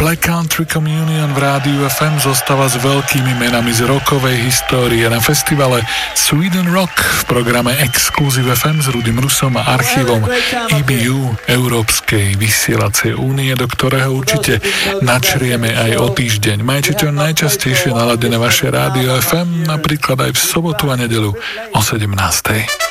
Black Country Communion v rádiu FM zostáva s veľkými menami z rockovej histórie na festivale Sweden Rock v programe Exclusive FM s Rudym Rusom a archívom EBU Európskej vysielacej únie, do ktorého určite načrieme aj o týždeň. Majte čo najčastejšie naladené vaše rádio FM, napríklad aj v sobotu a nedeľu o 17.